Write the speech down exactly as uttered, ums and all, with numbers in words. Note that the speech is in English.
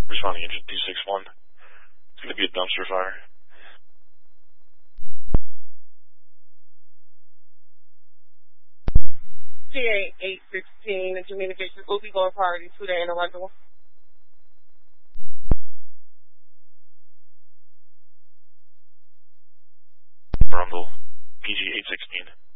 Responding engine two six one. It's going to be a dumpster fire. T A eight sixteen, the communications will be going priority to the interruptible. Brundle, P G eight sixteen.